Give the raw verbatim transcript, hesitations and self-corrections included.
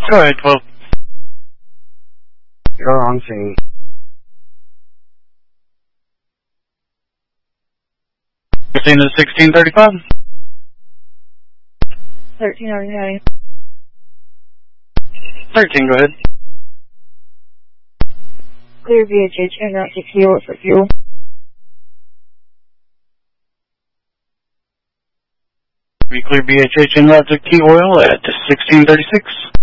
Go ahead, twelve. You're on scene. Scene is sixteen thirty-five. thirteen ninety-nine. thirteen, go ahead. Clear V H H and route to fuel for fuel. We clear B H H en route to Key Oil at sixteen thirty-six.